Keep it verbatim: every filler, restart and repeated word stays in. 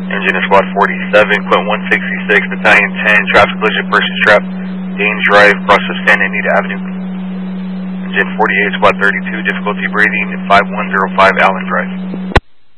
Engine is Squad forty-seven, Quint one sixty-six, Battalion ten, traffic collision, person trapped, Danes Drive, cross of Santa Anita Avenue. Engine forty-eight, Squad thirty-two, difficulty breathing, five one zero five Allen Drive.